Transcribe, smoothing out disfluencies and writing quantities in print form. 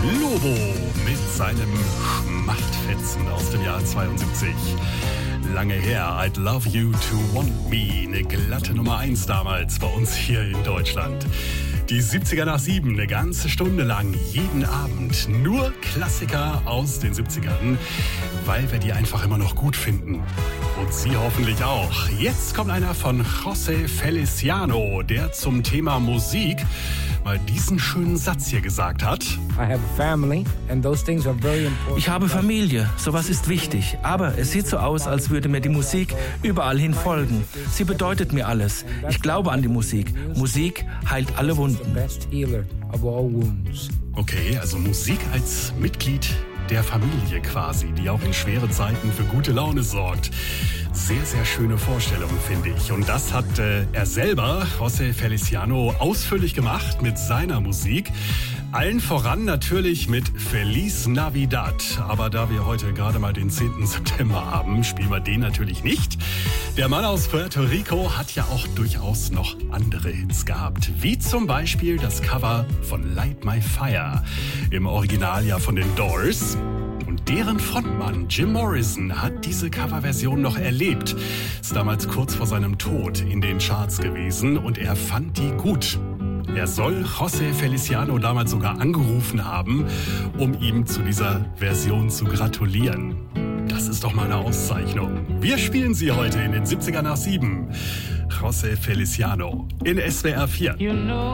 Lobo mit seinem Schmachtfetzen aus dem Jahr 72. Lange her, I'd Love You to Want Me, eine glatte Nummer 1 damals bei uns hier in Deutschland. Die 70er nach 7, eine ganze Stunde lang, jeden Abend. Nur Klassiker aus den 70ern, weil wir die einfach immer noch gut finden. Und Sie hoffentlich auch. Jetzt kommt einer von José Feliciano, der zum Thema Musik mal diesen schönen Satz hier gesagt hat. Ich habe Familie, sowas ist wichtig. Aber es sieht so aus, als würde mir die Musik überall hin folgen. Sie bedeutet mir alles. Ich glaube an die Musik. Musik heilt alle Wunden. Okay, also Musik als Mitglied der Familie quasi, die auch in schweren Zeiten für gute Laune sorgt. Sehr, sehr schöne Vorstellung, finde ich. Und das hat er selber, José Feliciano, ausführlich gemacht mit seiner Musik. Allen voran natürlich mit Feliz Navidad. Aber da wir heute gerade mal den 10. September haben, spielen wir den natürlich nicht. Der Mann aus Puerto Rico hat ja auch durchaus noch andere Hits gehabt. Wie zum Beispiel das Cover von Light My Fire. Im Original ja von den Doors. Und deren Frontmann Jim Morrison hat diese Coverversion noch erlebt. Ist damals kurz vor seinem Tod in den Charts gewesen und er fand die gut. Er soll José Feliciano damals sogar angerufen haben, um ihm zu dieser Version zu gratulieren. Das ist doch mal eine Auszeichnung. Wir spielen sie heute in den 70er nach 7. José Feliciano in SWR 4.